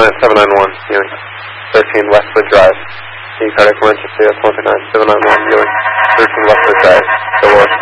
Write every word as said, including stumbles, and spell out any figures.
nine seven nine one, Ewing. thirteen Westwood Drive. Any cardiac emergency, that's one three nine seven nine one, Ewing. thirteen Westwood Drive. Still work.